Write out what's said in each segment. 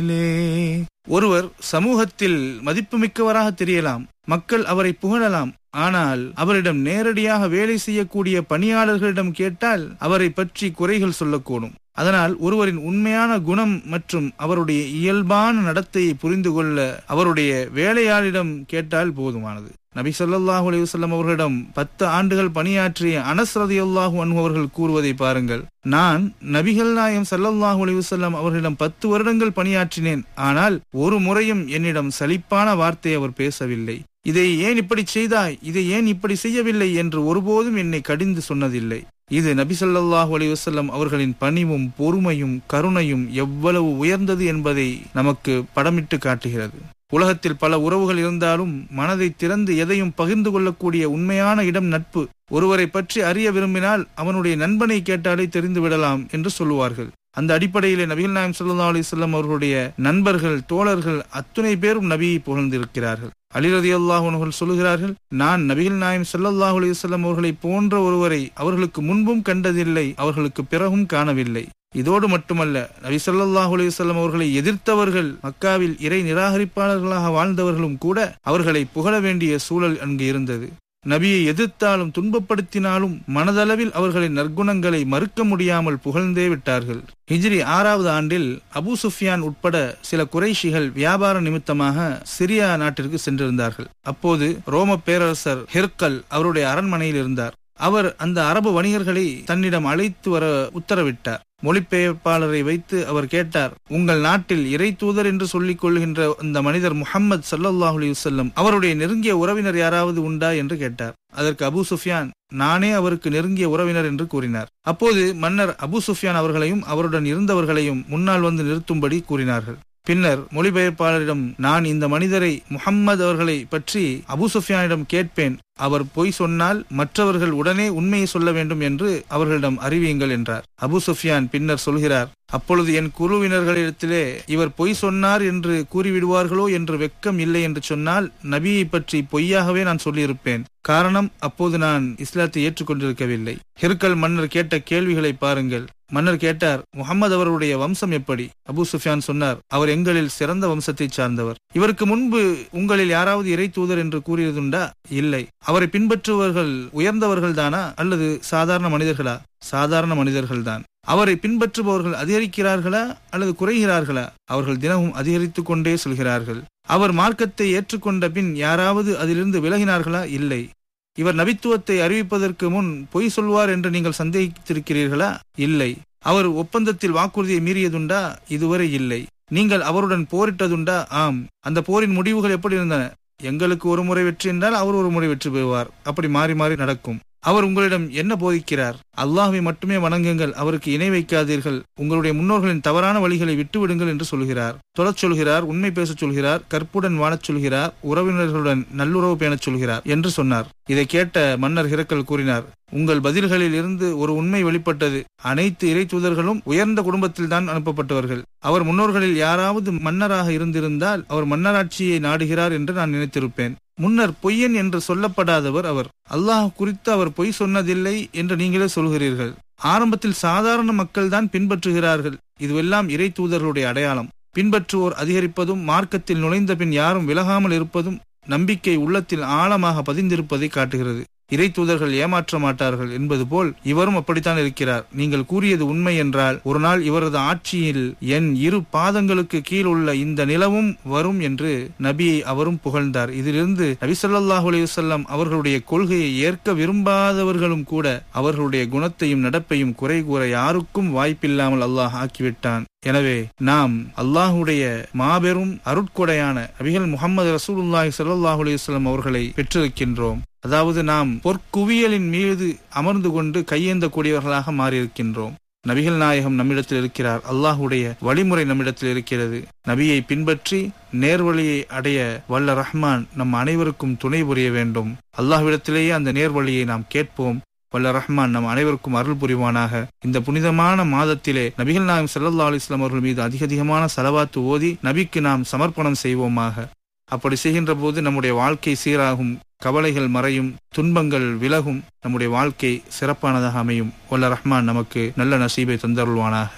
ஒருவர் சமூகத்தில் மதிப்புமிக்கவராக தெரியலாம், மக்கள் அவரை புகழலாம். ஆனால் அவரிடம் நேரடியாக வேலை செய்யக்கூடிய பணியாளர்களிடம் கேட்டால் அவரை பற்றி குறைகள் சொல்லக்கூடும். அதனால் ஒருவரின் உண்மையான குணம் மற்றும் அவருடைய இயல்பான நடத்தையை புரிந்து கொள்ள அவருடைய வேலையாளிடம் கேட்டால் போதுமானது. நபி ஸல்லல்லாஹு அலைஹி வஸல்லம் அவர்களிடம் 10 ஆண்டுகள் பணியாற்றிய அனஸ் ரலியல்லாஹு அன்ஹு அவர்கள் கூறுவதை பாருங்கள். நான் நபிகள் நாயகம் ஸல்லல்லாஹு அலைஹி வஸல்லம் அவர்களிடம் 10 வருடங்கள் பணியாற்றினேன். ஆனால் ஒரு முறையும் என்னிடம் சலிப்பான வார்த்தை அவர் பேசவில்லை. இதை ஏன் இப்படி செய்தாய், இதை ஏன் இப்படி செய்யவில்லை என்று ஒருபோதும் என்னை கடிந்து சொன்னதில்லை. இது நபி ஸல்லல்லாஹு அலைஹி வஸல்லம் அவர்களின் பணிவும் பொறுமையும் கருணையும் எவ்வளவு உயர்ந்தது என்பதை நமக்கு படமிட்டு காட்டுகிறது. உலகத்தில் பல உறவுகள் இருந்தாலும் மனதை திறந்து எதையும் பகிர்ந்து கொள்ளக்கூடிய உண்மையான இடம் நட்பு. ஒருவரை பற்றி அறிய விரும்பினால் அவனுடைய நண்பனை கேட்டாலே தெரிந்து விடலாம் என்று சொல்லுவார்கள். அந்த அடிப்படையிலே நபிகள் நாயகம் ஸல்லல்லாஹு அலைஹி வஸல்லம் அவர்களுடைய நண்பர்கள், தோழர்கள் அத்துணை பேரும் நபியை புகழ்ந்திருக்கிறார்கள். அலி ரலியல்லாஹு அன்ஹு சொல்லுகிறார்கள், நான் நபிகள் நாயகம் ஸல்லல்லாஹு அலைஹி வஸல்லம் அவர்களை போன்ற ஒருவரை அவர்களுக்கு முன்பும் கண்டதில்லை, அவர்களுக்கு பிறகும் காணவில்லை. இதோடு மட்டுமல்ல, நபி ஸல்லல்லாஹு அலைஹி வஸல்லம் அவர்களை எதிர்த்தவர்கள், மக்காவில் இறை நிராகரிப்பாளர்களாக வாழ்ந்தவர்களும் கூட அவர்களை புகழ வேண்டிய சூழல் அங்கு இருந்தது. நபியை எதிர்த்தாலும் துன்பப்படுத்தினாலும் மனதளவில் அவர்களின் நற்குணங்களை மறுக்க முடியாமல் புகழ்ந்தே விட்டார்கள். ஹிஜ்ரி 6வது ஆண்டில் அபூ சுஃபியான் உட்பட சில குறைஷிகள் வியாபார நிமித்தமாக சிரியா நாட்டிற்கு சென்றிருந்தார்கள். அப்போது ரோம பேரரசர் ஹெர்கல் அவருடைய அரண்மனையில் இருந்தார். அவர் அந்த அரபு வணிகர்களை தன்னிடம் அழைத்து வர உத்தரவிட்டார். மொழிபெயர்ப்பாளரை வைத்து அவர் கேட்டார், உங்கள் நாட்டில் இறை தூதர் என்று சொல்லிக் கொள்கின்ற அந்த மனிதர் முஹம்மது ஸல்லல்லாஹு அலைஹி வஸல்லம் அவருடைய நெருங்கிய உறவினர் யாராவது உண்டா என்று கேட்டார். அதற்கு அபூ சுஃபியான், நானே அவருக்கு நெருங்கிய உறவினர் என்று கூறினார். அப்போது மன்னர் அபூ சுஃபியான் அவர்களையும் அவருடன் இருந்தவர்களையும் முன்னால் வந்து நிறுத்தும்படி கூறினார்கள். பின்னர் மொழிபெயர்ப்பாளரிடம், நான் இந்த மனிதரை முஹம்மது அவர்களை பற்றி அபூ சுஃபியானிடம் கேட்பேன், அவர் பொய் சொன்னால் மற்றவர்கள் உடனே உண்மையை சொல்ல வேண்டும் என்று அவர்களிடம் அறிவியுங்கள் என்றார். அபூ சுஃபியான் பின்னர் சொல்கிறார், அப்பொழுது என் குழுவினர்களிடத்திலே இவர் பொய் சொன்னார் என்று கூறிவிடுவார்களோ என்று வெட்கம் இல்லை என்று சொன்னால் நபியை பற்றி பொய்யாகவே நான் சொல்லியிருப்பேன். காரணம், அப்போது நான் இஸ்லாத்தை ஏற்றுக்கொண்டிருக்கவில்லை. ஹெர்கல் மன்னர் கேட்ட கேள்விகளை பாருங்கள். மன்னர் கேட்டார், முஹம்மது அவருடைய வம்சம் எப்படி? அபூ சுஃபியான் சொன்னார், அவர் எங்களில் சிறந்த வம்சத்தை சார்ந்தவர். இவருக்கு முன்பு உங்களில் யாராவது இறை தூதர் என்று கூறியதுண்டா? இல்லை. அவரை பின்பற்றுபவர்கள் உயர்ந்தவர்கள் தானா அல்லது சாதாரண மனிதர்களா? சாதாரண மனிதர்கள்தான். அவரை பின்பற்றுபவர்கள் அதிகரிக்கிறார்களா அல்லது குறைகிறார்களா? அவர்கள் தினமும் அதிகரித்துக் கொண்டே செல்கிறார்கள். அவர் மார்க்கத்தை ஏற்றுக்கொண்ட பின் யாராவது அதிலிருந்து விலகினார்களா? இல்லை. இவர் நபித்துவத்தை அறிவிப்பதற்கு முன் பொய் சொல்வார் என்று நீங்கள் சந்தேகித்திருக்கிறீர்களா? இல்லை. அவர் ஒப்பந்தத்தில் வாக்குறுதியை மீறியதுண்டா? இதுவரை இல்லை. நீங்கள் அவருடன் போரிட்டதுண்டா? ஆம். அந்த போரின் முடிவுகள் எப்படி இருந்தன? எங்களுக்கு ஒரு முறை வெற்றி என்றால் அவர் ஒரு முறை வெற்றி பெறுவார். அப்படி மாறி மாறி நடக்கும். அவர் உங்களிடம் என்ன போதிக்கிறார்? அல்லாஹ்வை மட்டுமே வணங்குங்கள், அவருக்கு இணை வைக்காதீர்கள், உங்களுடைய முன்னோர்களின் தவறான வழிகளை விட்டுவிடுங்கள் என்று சொல்கிறார். தொழச் சொல்கிறார், உண்மை பேசச் சொல்கிறார், கற்புடன் வாழச் சொல்கிறார், உறவினர்களுடன் நல்லுறவு பேணச் சொல்கிறார் என்று சொன்னார். இதை கேட்ட மன்னர் ஹெர்கல் கூறினார், உங்கள் பதில்களில் இருந்து ஒரு உண்மை வெளிப்பட்டது. அனைத்து இறை தூதர்களும் உயர்ந்த குடும்பத்தில் தான் அனுப்பப்பட்டவர்கள். அவர் முன்னோர்களில் யாராவது மன்னராக இருந்திருந்தால் அவர் மன்னராட்சியை நாடுகிறார் என்று நான் நினைத்திருப்பேன். முன்னர் பொய்யன் என்று சொல்லப்படாதவர் அவர். அல்லாஹ் குறித்து அவர் பொய் சொன்னதில்லை என்று நீங்களே சொல்கிறீர்கள். ஆரம்பத்தில் சாதாரண மக்கள் தான் பின்பற்றுகிறார்கள். இதுவெல்லாம் இறை தூதர்களுடைய அடையாளம். பின்பற்றுவோர் அதிகரிப்பதும் மார்க்கத்தில் நுழைந்த பின் யாரும் விலகாமல் இருப்பதும் நம்பிக்கை உள்ளத்தில் ஆழமாக பதிந்திருப்பதை காட்டுகிறது. இறை தூதர்கள் ஏமாற்ற மாட்டார்கள் என்பது போல் இவரும் அப்படித்தான் இருக்கிறார். நீங்கள் கூறியது உண்மை என்றால் ஒரு நாள் இவரது ஆட்சியில் என் 2 பாதங்களுக்கு கீழ் உள்ள இந்த நிலவும் வரும் என்று நபியை அவரும் புகழ்ந்தார். இதிலிருந்து நபி ஸல்லல்லாஹு அலைஹி வஸல்லம் அவர்களுடைய கொள்கையை ஏற்க விரும்பாதவர்களும் கூட அவர்களுடைய குணத்தையும் நடப்பையும் குறை கூற யாருக்கும் வாய்ப்பில்லாமல் அல்லாஹ் ஆக்கிவிட்டான். எனவே நாம் அல்லாஹுடைய மாபெரும் அருட்கொடையான நபிகள் முஹம்மது ரசூலுல்லாஹி ஸல்லல்லாஹு அலைஹி வஸல்லம் அவர்களை பெற்றிருக்கின்றோம். அதாவது நாம் பொற்குவியலின் மீது அமர்ந்து கொண்டு கையேந்தக்கூடியவர்களாக மாறியிருக்கின்றோம். நபிகள் நாயகம் நம்மிடத்தில் இருக்கிறார். அல்லாஹுடைய வழிமுறை நம்மிடத்தில் இருக்கிறது. நபியை பின்பற்றி நேர்வழியை அடைய வல்ல ரஹ்மான் நம் அனைவருக்கும் துணை புரிய வேண்டும். அல்லாஹ்விடத்திலேயே அந்த நேர்வழியை நாம் கேட்போம். வல்ல ரஹ்மான் நம் அனைவருக்கும் அருள் புரிவானாக. இந்த புனிதமான மாதத்திலே நபிகள் நாயகம் ஸல்லல்லாஹு அலைஹி வஸல்லம் அவர்கள் மீது அதிகமான ஸலவாத்து ஓதி நபிக்கு நாம் சமர்ப்பணம் செய்வோமாக. அப்படி செய்கின்ற போது நம்முடைய வாழ்க்கை சீராகும், கவலைகள் மறையும், துன்பங்கள் விலகும், நம்முடைய வாழ்க்கை சிறப்பானதாக அமையும். வல்ல ரஹ்மான் நமக்கு நல்ல நசீபை தந்தருள்வானாக.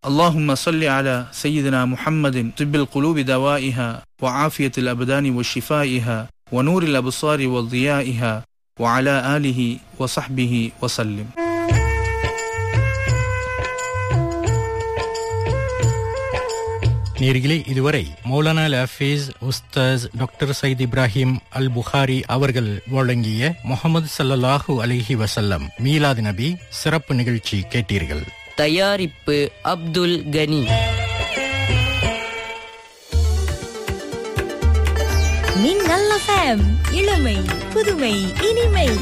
اللهم صل على سيدنا محمد طب القلوب دوائها وعافية الأبدان وشفائها ونور الأبصار وضيائها وعلى آله وصحبه وسلم. நேயர்களே, இதுவரை மௌலானா ஹஃபீஸ் உஸ்தாஸ் டாக்டர் சயீத் இப்ராஹிம் அல் புகாரி அவர்கள் வழங்கிய முஹம்மது ஸல்லல்லாஹு அலைஹி வஸல்லம் மீலாது நபி சிறப்பு நிகழ்ச்சி கேட்டீர்கள். தயாரிப்பு அப்துல் கனி. மின்னல் FM, இளமை புதுமை இனிமை.